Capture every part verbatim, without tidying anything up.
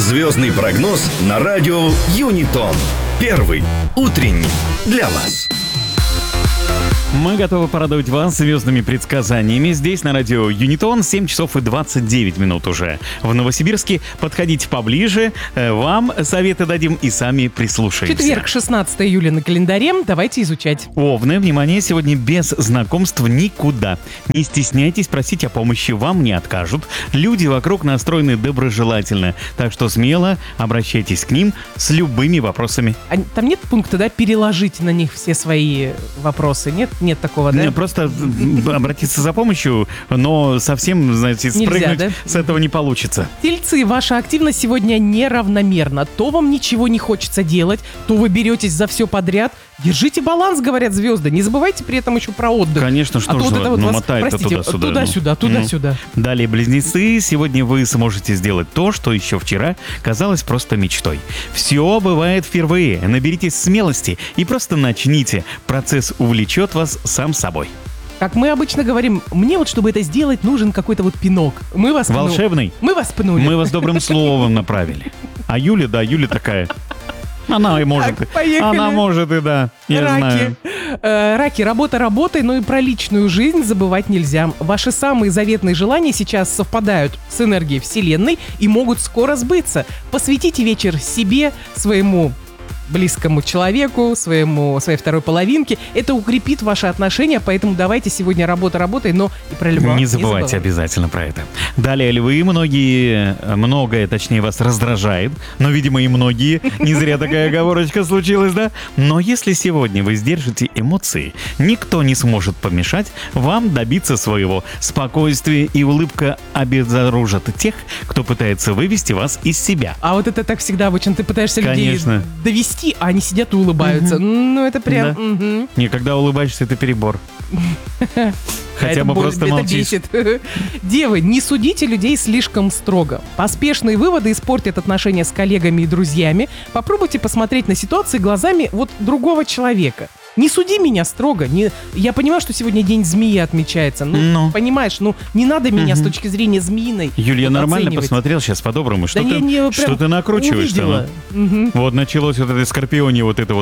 Звездный прогноз на радио Юнитон. Первый утренний для вас. Мы готовы порадовать вас звездными предсказаниями. Здесь на радио Юнитон семь часов и двадцать девять минут уже. В Новосибирске. Подходите поближе, вам советы дадим и сами прислушаемся. Четверг, шестнадцатое июля на календаре. Давайте изучать. Овны, внимание, сегодня без знакомств никуда. Не стесняйтесь просить о помощи, вам не откажут. Люди вокруг настроены доброжелательно, так что смело обращайтесь к ним с любыми вопросами. А там нет пункта, да, переложить на них все свои вопросы? Нет? Нет такого, да? Не, просто обратиться за помощью, но совсем, знаете, спрыгнуть Нельзя, да? с этого не получится. Тельцы, ваша активность сегодня неравномерна. То вам ничего не хочется делать, то вы беретесь за все подряд. Держите баланс, говорят звезды. Не забывайте при этом еще про отдых. Конечно, что а же, вот это вот ну, вас, мотает-то простите, туда-сюда. Туда-сюда, ну. туда-сюда. Ну. Далее, близнецы, сегодня вы сможете сделать то, что еще вчера казалось просто мечтой. Все бывает впервые. Наберитесь смелости и просто начните. Процесс увлечет вас сам собой. Как мы обычно говорим, мне вот, чтобы это сделать, нужен какой-то вот пинок. Мы вас пнули. Волшебный? Мы вас пнули. Мы вас добрым словом направили. А Юля, да, Юля такая... Она и может. Так, поехали. Она может и да. Я Раки. знаю. Э, раки, работа работой, но и про личную жизнь забывать нельзя. Ваши самые заветные желания сейчас совпадают с энергией Вселенной и могут скоро сбыться. Посвятите вечер себе, своему близкому человеку, своему, своей второй половинке. Это укрепит ваши отношения, поэтому давайте сегодня работа работой, но и про любовь. Не забывайте обязательно про это. Далее, львы, многие, многое, точнее, вас раздражает, но, видимо, и многие. Не зря такая оговорочка случилась, да? Но если сегодня вы сдержите эмоции, никто не сможет помешать вам добиться своего. Спокойствие и улыбка обезоружат тех, кто пытается вывести вас из себя. А вот это так всегда обычно. Ты пытаешься Конечно. людей довести, а они сидят и улыбаются. Угу. Ну, это прям... Да. Угу. Не, когда улыбаешься, это перебор. Хотя это бы боль, просто это молчишь. бесит. Девы, не судите людей слишком строго. Поспешные выводы испортят отношения с коллегами и друзьями. Попробуйте посмотреть на ситуации глазами вот другого человека. Не суди меня строго. Не... Я понимаю, что сегодня день змеи отмечается. Ну, Но. понимаешь, ну, не надо меня Угу. с точки зрения змеиной Юль, я нормально оценивать. посмотрел сейчас по-доброму. Что, Да ты, я не что прям ты накручиваешь-то? увидела. ну? Мгм. Вот началось вот это скорпионе, вот это вот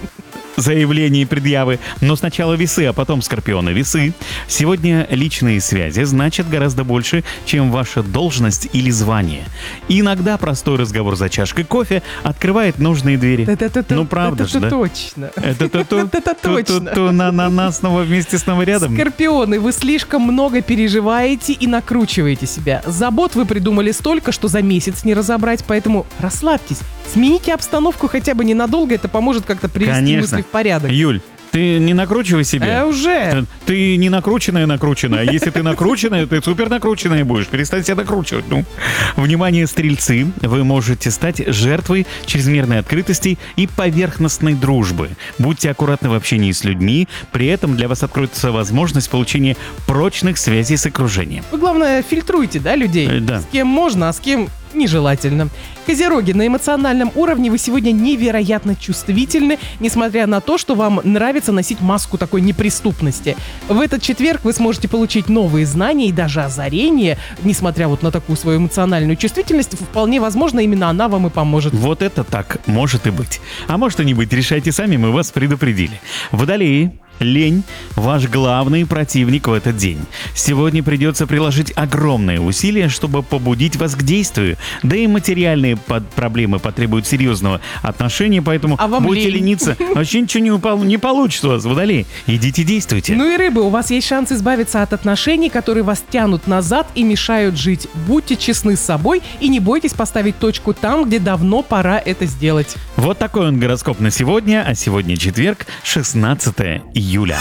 заявления и предъявы. Но сначала весы, а потом скорпионы. Весы. Сегодня личные связи значат гораздо больше, чем ваша должность или звание. Иногда простой разговор за чашкой кофе открывает нужные двери. Это-то-то- Ну, правда же, это-то да? точно. Это-то-то, Это-то точно. то-то-то, на-на-на, снова вместе снова рядом. Скорпионы, вы слишком много переживаете и накручиваете себя. Забот вы придумали столько, что за месяц не разобрать, поэтому расслабьтесь. Смените обстановку хотя бы ненадолго, это поможет как-то привести Конечно. мысли в порядок. Юль, ты не накручивай себя. А уже. Ты, ты не накрученная накрученная. А если ты накрученная, ты супер накрученная будешь. Перестань себя накручивать. Ну. Внимание, стрельцы. Вы можете стать жертвой чрезмерной открытости и поверхностной дружбы. Будьте аккуратны в общении с людьми. При этом для вас откроется возможность получения прочных связей с окружением. Вы, главное, фильтруйте, да, людей? Э, да. С кем можно, а с кем нежелательно. Козероги, на эмоциональном уровне вы сегодня невероятно чувствительны, несмотря на то, что вам нравится носить маску такой неприступности. В этот четверг вы сможете получить новые знания и даже озарения, несмотря вот на такую свою эмоциональную чувствительность, вполне возможно, именно она вам и поможет. Вот это так может и быть. А может и не быть. Решайте сами, мы вас предупредили. Водолеи. Лень – ваш главный противник в этот день. Сегодня придется приложить огромные усилия, чтобы побудить вас к действию. Да и материальные под- проблемы потребуют серьезного отношения, поэтому А вам будете лень. лениться. Вообще ничего не, упал, не получится у вас, водолеи. Идите действуйте. Ну и рыбы, у вас есть шанс избавиться от отношений, которые вас тянут назад и мешают жить. Будьте честны с собой и не бойтесь поставить точку там, где давно пора это сделать. Вот такой он гороскоп на сегодня, а сегодня четверг, шестнадцатое июля.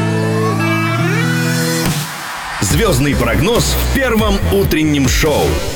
Звездный прогноз в первом утреннем шоу.